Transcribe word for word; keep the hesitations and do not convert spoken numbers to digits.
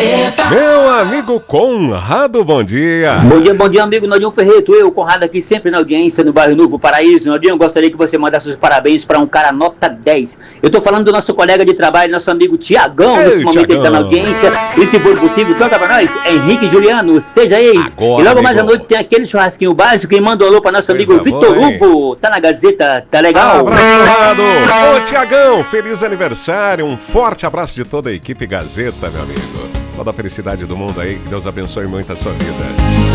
Gazeta. Meu amigo Conrado, bom dia. Bom dia, bom dia, amigo Naldinho Ferreto. Eu, Conrado, aqui sempre na audiência no bairro Novo Paraíso. Naldinho, gostaria que você mandasse os parabéns para um cara nota dez. Eu tô falando do nosso colega de trabalho, nosso amigo Tiagão. Ei, Nesse momento Thiagão. ele tá na audiência. E se for possível, canta pra nós, Henrique Juliano, seja ex. Agora, e logo mais à amigo. noite tem aquele churrasquinho básico. Quem manda um alô para nosso Coisa amigo Vitor boa, hein? Hugo. Tá na Gazeta, tá legal? Abraço, Conrado. Ô, Tiagão, feliz aniversário. Um forte abraço de toda a equipe Gazeta, meu amigo. Toda a felicidade do mundo aí. Que Deus abençoe muito a sua vida.